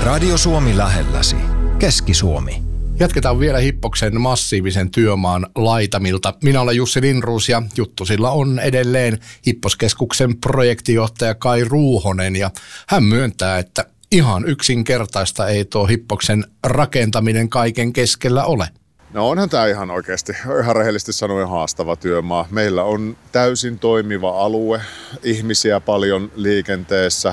Radio Suomi lähelläsi. Keski-Suomi. Jatketaan vielä Hippoksen massiivisen työmaan laitamilta. Minä olen Jussi Lindroos ja juttusilla on edelleen Hipposkeskuksen projektijohtaja Kai Ruuhonen. Ja hän myöntää, että ihan yksinkertaista ei tuo Hippoksen rakentaminen kaiken keskellä ole. No onhan tämä ihan oikeasti, ihan rehellisesti sanoen haastava työmaa. Meillä on täysin toimiva alue, ihmisiä paljon liikenteessä,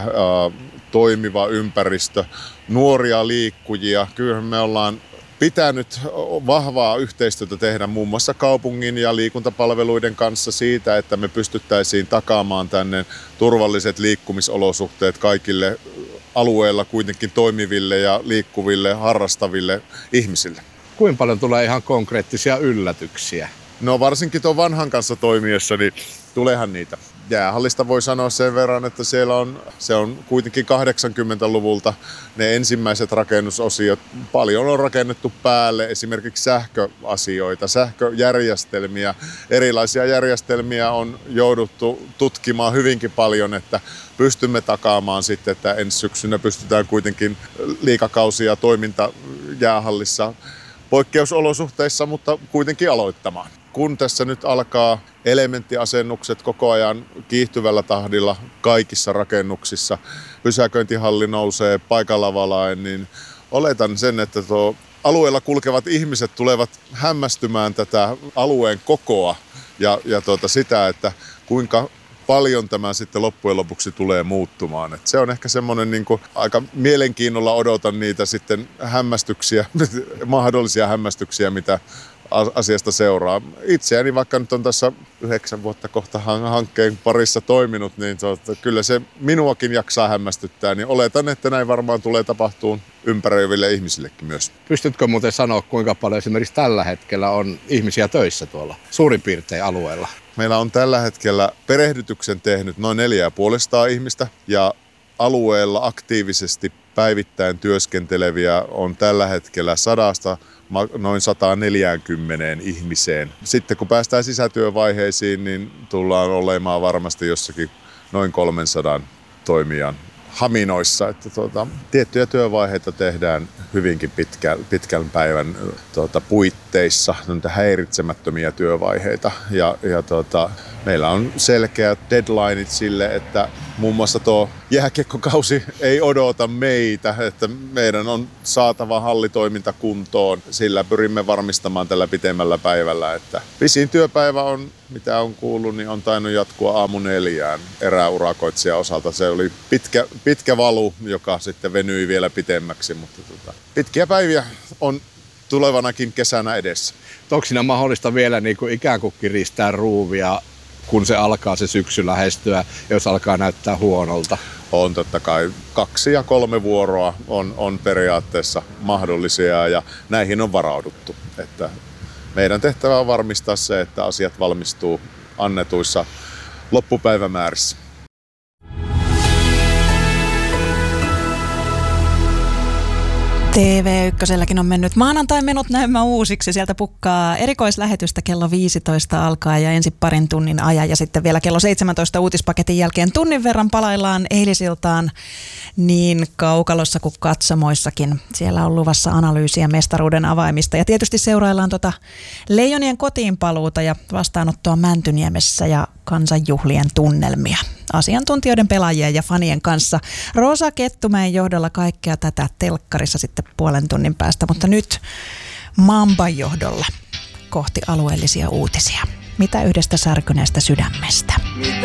toimiva ympäristö, nuoria liikkujia. Kyllähän me ollaan pitänyt vahvaa yhteistyötä tehdä muun muassa kaupungin ja liikuntapalveluiden kanssa siitä, että me pystyttäisiin takaamaan tänne turvalliset liikkumisolosuhteet kaikille alueella kuitenkin toimiville ja liikkuville, harrastaville ihmisille. Kuinka paljon tulee ihan konkreettisia yllätyksiä? No varsinkin tuon vanhan kanssa toimiessa, niin tuleehan niitä. Jäähallista voi sanoa sen verran, että se on kuitenkin 80-luvulta ne ensimmäiset rakennusosiot. Paljon on rakennettu päälle esimerkiksi sähköasioita, sähköjärjestelmiä. Erilaisia järjestelmiä on jouduttu tutkimaan hyvinkin paljon, että pystymme takaamaan sitten, että ensi syksynä pystytään kuitenkin liikakausia toiminta jäähallissa poikkeusolosuhteissa, mutta kuitenkin aloittamaan. Kun tässä nyt alkaa elementtiasennukset koko ajan kiihtyvällä tahdilla kaikissa rakennuksissa, pysäköintihalli nousee paikalla valaen, niin oletan sen, että tuo alueella kulkevat ihmiset tulevat hämmästymään tätä alueen kokoa ja sitä, että kuinka paljon tämä sitten loppujen lopuksi tulee muuttumaan. Et se on ehkä semmoinen aika mielenkiinnolla odotan niitä sitten hämmästyksiä, mahdollisia hämmästyksiä, mitä asiasta seuraa. Itseäni vaikka nyt on tässä 9 vuotta kohta hankkeen parissa toiminut, niin kyllä se minuakin jaksaa hämmästyttää, niin oletan, että näin varmaan tulee tapahtumaan ympäröiville ihmisillekin myös. Pystytkö muuten sanoa, kuinka paljon esimerkiksi tällä hetkellä on ihmisiä töissä tuolla suurin piirtein alueella? Meillä on tällä hetkellä perehdytyksen tehnyt noin 450 ihmistä ja alueella aktiivisesti päivittäin työskenteleviä on tällä hetkellä 100 noin 140 ihmiseen. Sitten kun päästään sisätyövaiheisiin, niin tullaan olemaan varmasti jossakin noin 300 toimijan haminoissa. Että tiettyjä työvaiheita tehdään hyvinkin pitkän päivän puitteissa, häiritsemättömiä työvaiheita. Ja meillä on selkeät deadlineit sille, että muun muassa tuo jääkiekkokausi ei odota meitä, että meidän on saatava hallitoiminta kuntoon. Sillä pyrimme varmistamaan tällä pitemmällä päivällä, että pisin työpäivä on, mitä on kuullut, niin on tainnut jatkua 4:00 eräurakoitsijan osalta. Se oli pitkä valu, joka sitten venyi vielä pitemmäksi, mutta pitkiä päiviä on tulevanakin kesänä edessä. Onko siinä mahdollista vielä ikään kuin kiristää ruuvia, kun se alkaa se syksy lähestyä, jos alkaa näyttää huonolta? On totta kai 2 ja 3 vuoroa on periaatteessa mahdollisia ja näihin on varauduttu. Että meidän tehtävä on varmistaa se, että asiat valmistuu annetuissa loppupäivämäärissä. TV1:lläkin on mennyt maanantai-menot näemmä uusiksi. Sieltä pukkaa erikoislähetystä kello 15 alkaa ja ensin parin tunnin ajan ja sitten vielä kello 17 uutispaketin jälkeen tunnin verran palaillaan eilisiltaan niin kaukalossa kuin katsomoissakin. Siellä on luvassa analyysiä mestaruuden avaimista ja tietysti seuraillaan Leijonien kotiinpaluuta ja vastaanottoa Mäntyniemessä ja kansanjuhlien tunnelmia. Asiantuntijoiden, pelaajien ja fanien kanssa. Roosa Kettumäen johdolla kaikkea tätä telkkarissa sitten puolen tunnin päästä, mutta nyt Mamban johdolla kohti alueellisia uutisia. Mitä yhdestä särkyneestä sydämestä?